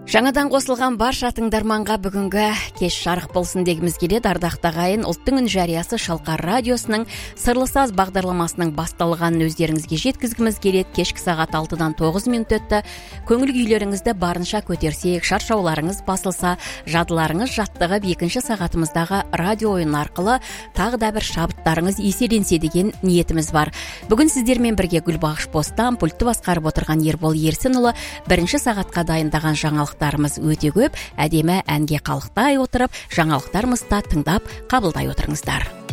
Жаңадан қосылған барша тыңдарманға бүгінгі кеш жарық болсын дегіміз келеді. Ардақты ағайын, ұлттың үн жариясы Шалқар радиосының Сырлы саз бағдарламасының басталғанын өздеріңізге жеткізгіміз келеді. Кешкі сағат 6-дан 9 минут өтті. Көңіл күйлеріңізді барынша көтерсек, шаршауларыңыз басылса, жадыларыңыз жаттығып, екінші сағатымыздағы радио ойын арқылы тағы да бір шабыттарыңыз еселенсе деген ниетіміз бар. Бүгін сіздермен бірге Гүлбағыш Бостан, пультті басқарып отырған Ербол Ерсінұлы, бірінші сағатқа дайындаған жаңалықтарымыз өте көп. Әдемі әнге қалықтай отырып, жаңалықтарымызды тыңдап, қабылдай отырыңыздар.